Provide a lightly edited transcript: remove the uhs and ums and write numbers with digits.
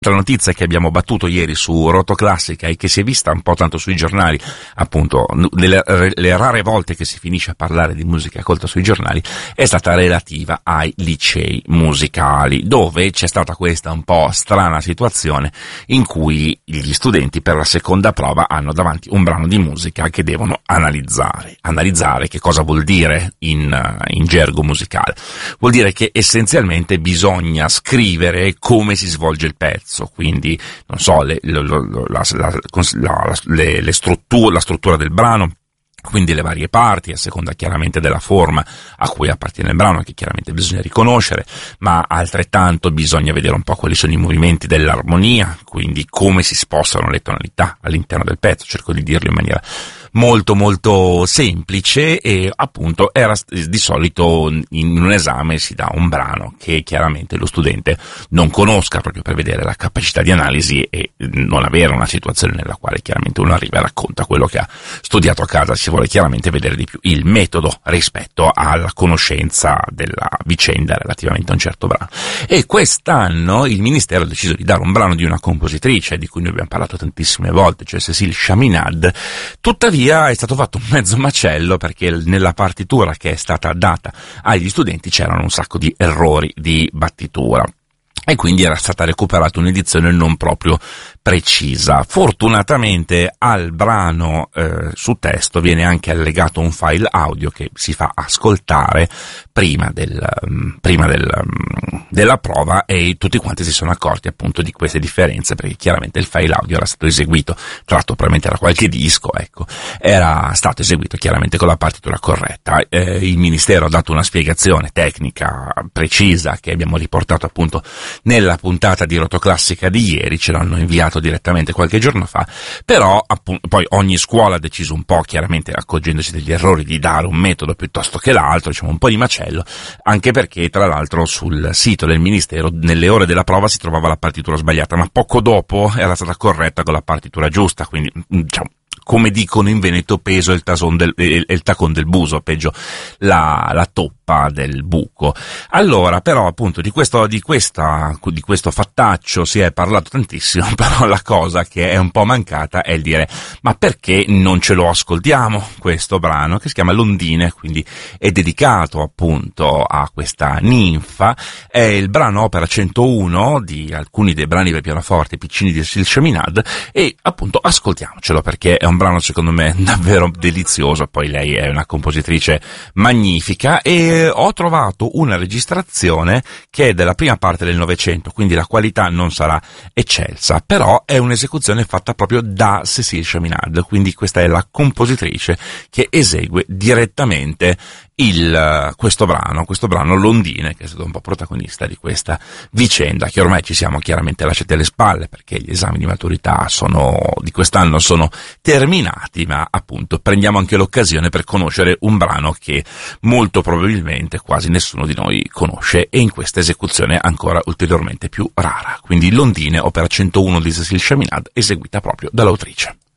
La notizia che abbiamo battuto ieri su Rotoclassica e che si è vista un po' tanto sui giornali, appunto, le rare volte che si finisce a parlare di musica colta sui giornali, è stata relativa ai licei musicali, dove c'è stata questa un po' strana situazione in cui gli studenti per la seconda prova hanno davanti un brano di musica che devono analizzare. Analizzare che cosa vuol dire in gergo musicale? Vuol dire che essenzialmente bisogna scrivere come si svolge il pezzo. Quindi, non so, la struttura del brano, quindi le varie parti, a seconda chiaramente della forma a cui appartiene il brano, che chiaramente bisogna riconoscere, ma altrettanto bisogna vedere un po' quali sono i movimenti dell'armonia, quindi come si spostano le tonalità all'interno del pezzo. Cerco di dirlo in maniera molto molto semplice, e appunto era di solito in un esame si dà un brano che chiaramente lo studente non conosca, proprio per vedere la capacità di analisi e non avere una situazione nella quale chiaramente uno arriva e racconta quello che ha studiato a casa. Si vuole chiaramente vedere di più il metodo rispetto alla conoscenza della vicenda relativamente a un certo brano. E quest'anno il Ministero ha deciso di dare un brano di una compositrice di cui noi abbiamo parlato tantissime volte, cioè Cécile Chaminade. Tuttavia è stato fatto un mezzo macello, perché nella partitura che è stata data agli studenti c'erano un sacco di errori di battitura, e quindi era stata recuperata un'edizione non proprio precisa. Fortunatamente al brano su testo viene anche allegato un file audio che si fa ascoltare prima della prova, e tutti quanti si sono accorti appunto di queste differenze, perché chiaramente il file audio era stato eseguito, tratto probabilmente da qualche disco, ecco, era stato eseguito chiaramente con la partitura corretta. Il Ministero ha dato una spiegazione tecnica precisa che abbiamo riportato appunto nella puntata di Rotoclassica di ieri, ce l'hanno inviato direttamente qualche giorno fa, però appunto poi ogni scuola ha deciso un po', chiaramente accorgendosi degli errori, di dare un metodo piuttosto che l'altro, diciamo un po' di macello, anche perché tra l'altro sul sito del Ministero nelle ore della prova si trovava la partitura sbagliata, ma poco dopo era stata corretta con la partitura giusta, quindi diciamo, come dicono in Veneto, peso il tacon del buso, peggio la toppa del buco. Allora, però appunto di questo fattaccio si è parlato tantissimo, però la cosa che è un po' mancata è il dire: ma perché non ce lo ascoltiamo questo brano, che si chiama Londine, quindi è dedicato appunto a questa ninfa. È il brano opera 101 di alcuni dei brani per pianoforte piccini di Cécile Chaminade, e appunto ascoltiamocelo, perché è un brano secondo me davvero delizioso. Poi lei è una compositrice magnifica, e ho trovato una registrazione che è della prima parte del Novecento, quindi la qualità non sarà eccelsa, però è un'esecuzione fatta proprio da Cécile Chaminade, quindi questa è la compositrice che esegue direttamente questo brano Londine, che è stato un po' protagonista di questa vicenda, che ormai ci siamo chiaramente lasciati alle spalle, perché gli esami di maturità di quest'anno sono terminati, ma appunto prendiamo anche l'occasione per conoscere un brano che molto probabilmente quasi nessuno di noi conosce, e in questa esecuzione ancora ulteriormente più rara. Quindi Londine, opera 101 di Cécile Chaminade, eseguita proprio dall'autrice.